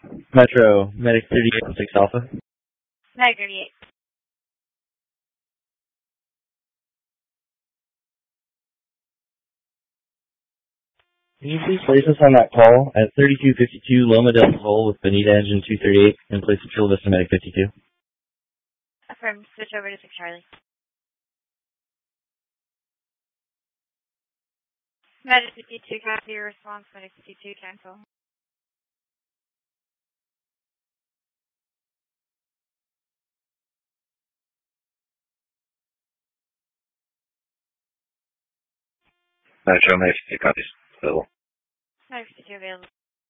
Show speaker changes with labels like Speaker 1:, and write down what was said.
Speaker 1: Metro, Medic 38 and 6 Alpha.
Speaker 2: Medic 38.
Speaker 1: Can you please place us on that call at 3252 Loma del Sol with Bonita Engine 238 in place of Chula Vista Medic 52?
Speaker 2: Affirm. Switch over to 6 Charlie. Medic 52, copy your response. Medic 52, cancel.
Speaker 3: Metro, Medic 52 copies. Available.
Speaker 2: Medic 52 available.